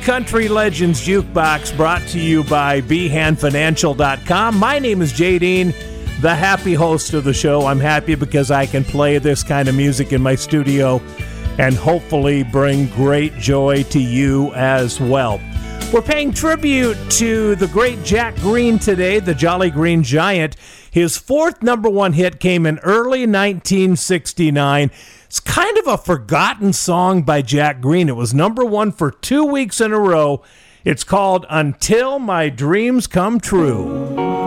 Country Legends Jukebox brought to you by BehanFinancial.com. My name is Jay Dean, the happy host of the show. I'm happy because I can play this kind of music in my studio and hopefully bring great joy to you as well. We're paying tribute to the great Jack Green today, the Jolly Green Giant. His fourth number one hit came in early 1969. It's kind of a forgotten song by Jack Green. It was number one for 2 weeks in a row. It's called Until My Dreams Come True.